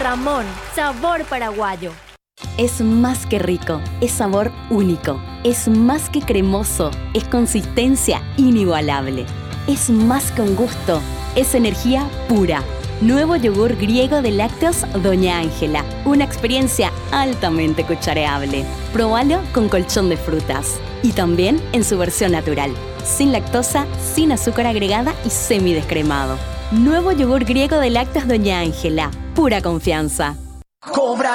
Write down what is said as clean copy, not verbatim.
Ramón, sabor paraguayo. Es más que rico, es sabor único. Es más que cremoso, es consistencia inigualable. Es más que un gusto, es energía pura. Nuevo yogur griego de lácteos Doña Ángela. Una experiencia altamente cuchareable. Probalo con colchón de frutas. Y también en su versión natural. Sin lactosa, sin azúcar agregada y semidescremado. Nuevo yogur griego de lácteos Doña Ángela. Pura confianza.